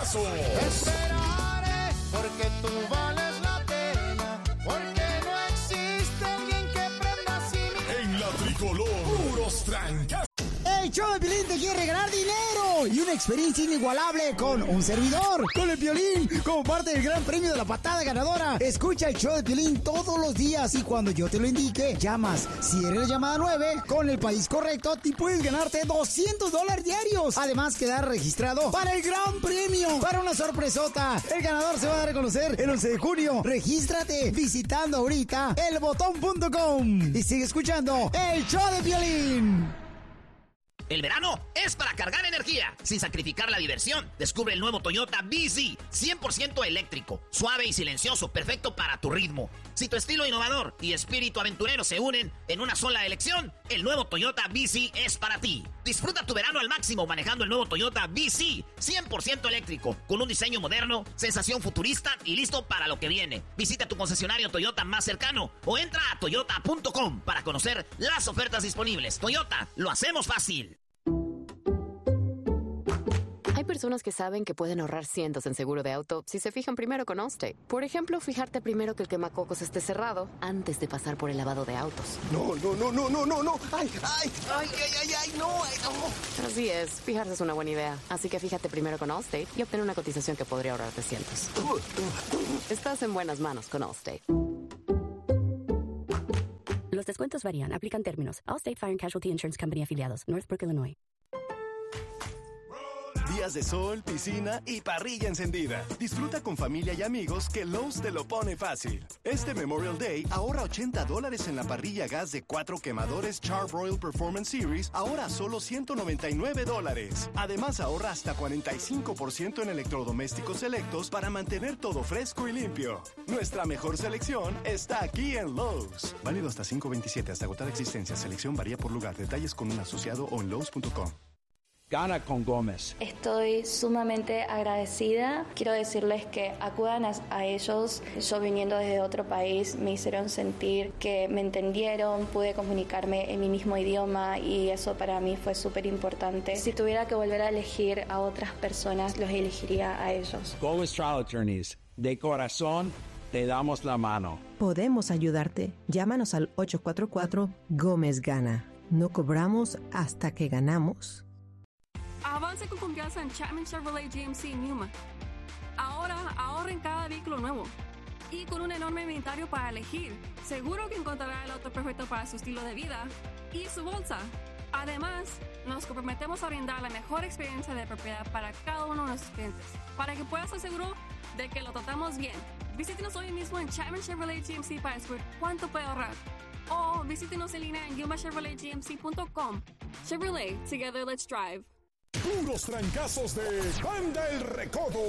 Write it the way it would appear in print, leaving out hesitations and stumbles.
trancazos. Esperaré porque tú vales la pena, porque no existe alguien que prenda así mi... En la tricolor, puros trancazos. El show de Piolín te quiere regalar dinero y una experiencia inigualable con un servidor, con el Piolín, como parte del gran premio de la patada ganadora. Escucha el show de Piolín todos los días y cuando yo te lo indique, llamas. Si eres la llamada 9, con el país correcto, te puedes ganarte $200 diarios. Además, quedar registrado para el gran premio, para una sorpresota. El ganador se va a dar a conocer el 11 de junio. Regístrate visitando ahorita elbotón.com y sigue escuchando el show de Piolín. El verano es para cargar energía, sin sacrificar la diversión. Descubre el nuevo Toyota BZ, 100% eléctrico, suave y silencioso, perfecto para tu ritmo. Si tu estilo innovador y espíritu aventurero se unen en una sola elección, el nuevo Toyota BZ es para ti. Disfruta tu verano al máximo manejando el nuevo Toyota BZ, 100% eléctrico, con un diseño moderno, sensación futurista y listo para lo que viene. Visita tu concesionario Toyota más cercano o entra a toyota.com para conocer las ofertas disponibles. Toyota, lo hacemos fácil. Hay personas que saben que pueden ahorrar cientos en seguro de auto si se fijan primero con Allstate. Por ejemplo, fijarte primero que el quemacocos esté cerrado antes de pasar por el lavado de autos. No. ¡Ay, no! Así es, fijarse es una buena idea. Así que fíjate primero con Allstate y obtén una cotización que podría ahorrarte cientos. Estás en buenas manos con Allstate. Los descuentos varían. Aplican términos. Allstate Fire and Casualty Insurance Company afiliados. Northbrook, Illinois. Días de sol, piscina y parrilla encendida. Disfruta con familia y amigos que Lowe's te lo pone fácil. Este Memorial Day ahorra $80 en la parrilla gas de 4 quemadores Char-Broil Performance Series, ahora solo $199. Además ahorra hasta 45% en electrodomésticos selectos para mantener todo fresco y limpio. Nuestra mejor selección está aquí en Lowe's. Válido hasta 5/27 hasta agotar existencia. Selección varía por lugar. Detalles con un asociado o en Lowe's.com. Gana con Gómez. Estoy sumamente agradecida. Quiero decirles que acudan a ellos. Yo viniendo desde otro país me hicieron sentir que me entendieron, pude comunicarme en mi mismo idioma y eso para mí fue súper importante. Si tuviera que volver a elegir a otras personas, los elegiría a ellos. Gómez Trial Attorneys. De corazón, te damos la mano. Podemos ayudarte. Llámanos al 844 Gómez Gana. No cobramos hasta que ganamos. Avance con confianza en Chapman Chevrolet GMC en Yuma. Ahora ahorra en cada vehículo nuevo. Y con un enorme inventario para elegir, seguro que encontrará el auto perfecto para su estilo de vida y su bolsa. Además, nos comprometemos a brindar la mejor experiencia de propiedad para cada uno de nuestros clientes, para que puedas estar seguro de que lo tratamos bien. Visítenos hoy mismo en Chapman Chevrolet GMC para descubrir cuánto puede ahorrar. O visítenos en línea en yumachevroletgmc.com. Chevrolet, together let's drive. Puros trancazos de Banda El Recodo.